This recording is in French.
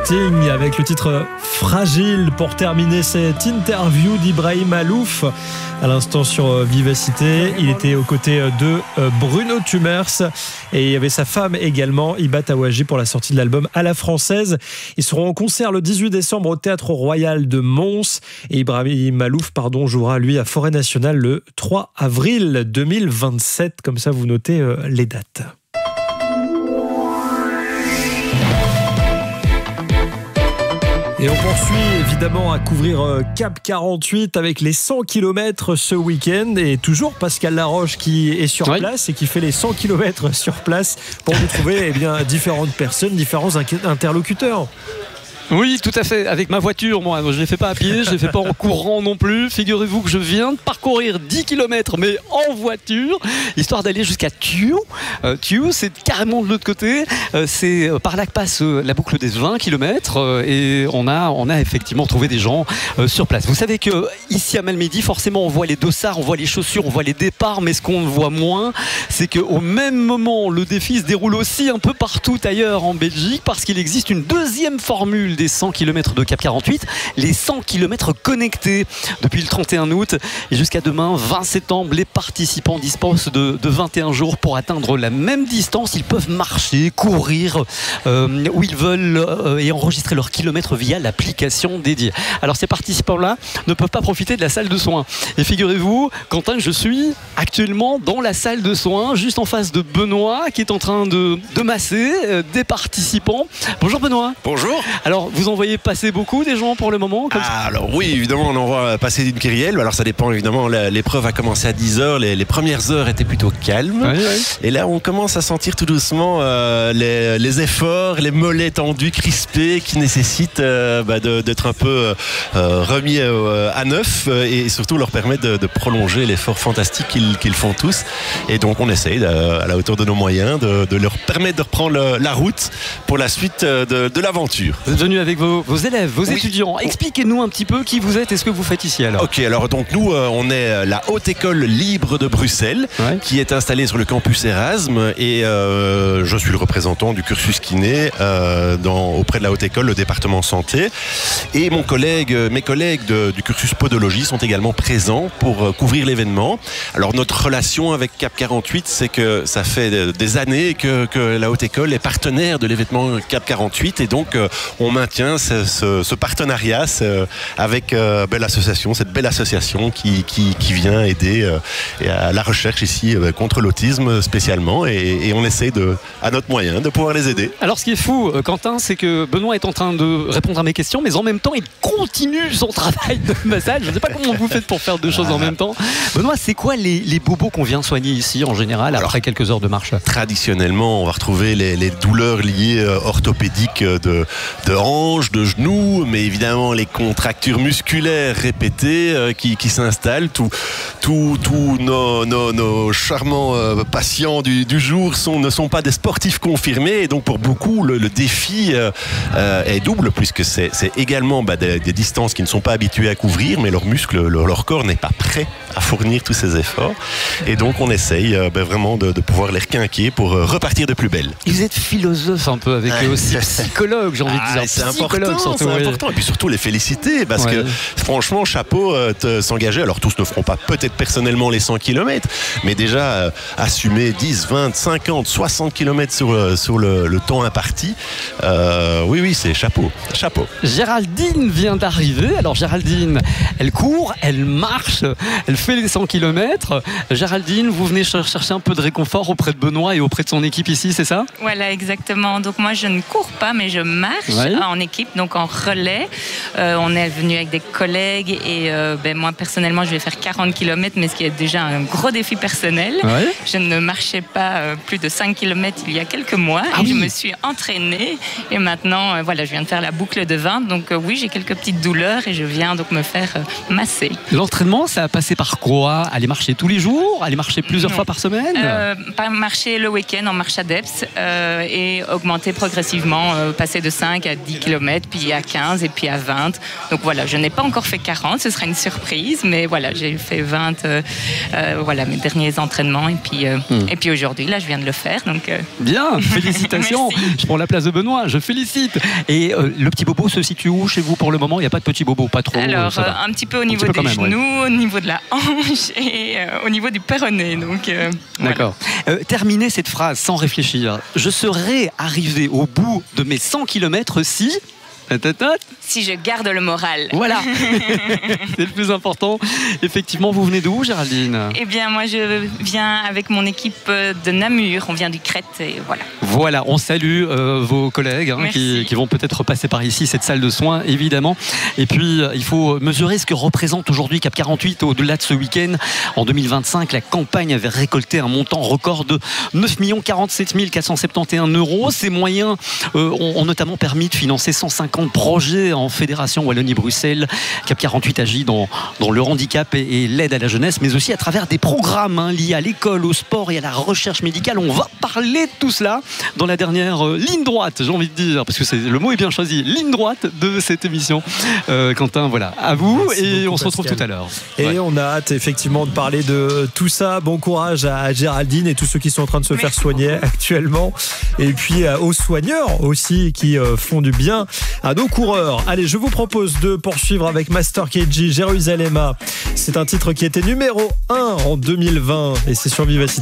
Sting avec le titre Fragile pour terminer cette interview d'Ibrahim Alouf. À l'instant sur Vivacité, il était aux côtés de Bruno Tumers et il y avait sa femme également, Iba Tawaji, pour la sortie de l'album À la Française. Ils seront en concert le 18 décembre au Théâtre Royal de Mons et Ibrahim Alouf jouera lui à Forêt Nationale le 3 avril 2027. Comme ça, vous notez les dates. Et on poursuit évidemment à couvrir Cap 48 avec les 100 km ce week-end. Et toujours Pascal Laroche qui est sur place et qui fait les 100 km sur place pour nous trouver différentes personnes, différents interlocuteurs. Oui, tout à fait. Avec ma voiture, moi, je ne l'ai fait pas à pied, je ne l'ai fait pas en courant non plus. Figurez-vous que je viens de parcourir 10 km, mais en voiture, histoire d'aller jusqu'à Thiou. Thiou, c'est carrément de l'autre côté. C'est par là que passe la boucle des 20 km. Et on a effectivement trouvé des gens sur place. Vous savez qu'ici à Malmedy, forcément, on voit les dossards, on voit les chaussures, on voit les départs. Mais ce qu'on voit moins, c'est qu'au même moment, le défi se déroule aussi un peu partout ailleurs en Belgique, parce qu'il existe une deuxième formule des 100 km de Cap 48, les 100 km connectés. Depuis le 31 août et jusqu'à demain, 20 septembre, les participants disposent de 21 jours pour atteindre la même distance. Ils peuvent marcher, courir où ils veulent et enregistrer leurs kilomètres via l'application dédiée. Alors ces participants-là ne peuvent pas profiter de la salle de soins. Et figurez-vous, Quentin, je suis actuellement dans la salle de soins, juste en face de Benoît, qui est en train de masser des participants. Bonjour Benoît. Bonjour. Alors, vous en voyez passer beaucoup des gens pour le moment comme ça? Alors oui, évidemment, on en voit passer d'une kyrielle. Alors ça dépend évidemment, l'épreuve a commencé à 10h, les premières heures étaient plutôt calmes. Oui. Et là, on commence à sentir tout doucement les efforts, les mollets tendus, crispés, qui nécessitent d'être un peu remis à neuf et surtout leur permettre de prolonger l'effort fantastique qu'ils font tous. Et donc on essaye à la hauteur de nos moyens de leur permettre de reprendre la route pour la suite de l'aventure. Vous êtes venu avec vos élèves, vos étudiants. Expliquez-nous un petit peu qui vous êtes et ce que vous faites ici alors. Ok, alors donc nous, on est la Haute École Libre de Bruxelles, qui est installée sur le campus Erasme et je suis le représentant du cursus kiné auprès de la Haute École, le département santé. Et mes collègues du cursus podologie sont également présents pour couvrir l'événement. Alors notre relation avec Cap 48, c'est que ça fait des années que la Haute École est partenaire de l'événement Cap 48 et donc on maintient ce partenariat avec l'association, cette belle association qui vient aider à la recherche ici contre l'autisme spécialement et on essaie à notre moyen de pouvoir les aider. Alors ce qui est fou, Quentin, c'est que Benoît est en train de répondre à mes questions, mais en même temps il continue son travail de massage. Je ne sais pas comment vous faites pour faire deux choses en même temps. Benoît, c'est quoi les bobos qu'on vient soigner ici en général après quelques heures de marche? Traditionnellement, on va retrouver les douleurs liées orthopédiques de hanches, de genoux, mais évidemment les contractures musculaires répétées qui s'installent. Tous nos charmants patients du jour ne sont pas des sportifs confirmés et donc pour beaucoup le défi est double puisque c'est également des distances qu'ils ne sont pas habitués à couvrir, mais leur muscle, leur corps n'est pas prêt à fournir tous ces efforts et donc on essaye vraiment de pouvoir les requinquer pour repartir de plus belle. Et vous êtes philosophe un peu avec eux aussi, psychologue, j'ai envie de dire. C'est important et puis surtout les féliciter parce que franchement chapeau s'engager, alors tous ne feront pas peut-être personnellement les 100 km mais déjà assumer 10, 20, 50, 60 km sur le temps imparti, oui c'est chapeau. Géraldine vient d'arriver. Alors Géraldine, elle court, elle marche, elle fait les 100 km. Géraldine, vous venez chercher un peu de réconfort auprès de Benoît et auprès de son équipe ici, c'est ça? Voilà, exactement. Donc moi je ne cours pas mais je marche en équipe, donc en relais. On est venu avec des collègues et moi personnellement je vais faire 40 km mais ce qui est déjà un gros défi personnel. Je ne marchais pas plus de 5 km il y a quelques mois et je me suis entraînée et maintenant je viens de faire la boucle de 20 donc oui j'ai quelques petites douleurs et je viens donc me faire masser. L'entraînement ça a passé par quoi? Aller marcher tous les jours? Aller marcher plusieurs fois par semaine? Pas marcher le week-end en marche adepte et augmenter progressivement, passer de 5 à 10 km, puis à 15 et puis à 20. Donc voilà, je n'ai pas encore fait 40, ce sera une surprise, mais voilà, j'ai fait 20, voilà, mes derniers entraînements, et puis aujourd'hui, là, je viens de le faire. Donc, Bien, félicitations. Je prends la place de Benoît, je félicite. Et le petit bobo se situe où chez vous pour le moment? Il n'y a pas de petit bobo, pas trop? Alors, un petit peu au niveau des genoux, au niveau de la hanche et au niveau du péroné. Donc, d'accord. Voilà. Terminez cette phrase sans réfléchir. Je serais arrivé au bout de mes 100 km si... Si je garde le moral. Voilà, c'est le plus important. Effectivement, vous venez d'où, Géraldine? Eh bien, moi, je viens avec mon équipe de Namur. On vient du Crète et voilà. Voilà, on salue vos collègues qui vont peut-être passer par ici, cette salle de soins, évidemment. Et puis, il faut mesurer ce que représente aujourd'hui Cap 48 au-delà de ce week-end. En 2025, la campagne avait récolté un montant record de 9 47 471 €. Ces moyens ont notamment permis de financer 150 projets en Fédération Wallonie-Bruxelles. Cap 48 agit dans le handicap et l'aide à la jeunesse, mais aussi à travers des programmes liés à l'école, au sport et à la recherche médicale. On va parler de tout cela dans la dernière ligne droite, j'ai envie de dire, parce que le mot est bien choisi, ligne droite de cette émission. Quentin, voilà, à vous. Merci et beaucoup, on se retrouve tout à l'heure. Et on a hâte effectivement de parler de tout ça. Bon courage à Géraldine et tous ceux qui sont en train de se faire soigner actuellement, et puis aux soigneurs aussi qui font du bien à nos coureurs. Allez, je vous propose de poursuivre avec Master KG, Jérusalem. C'est un titre qui était numéro 1 en 2020 et c'est sur Vivacité.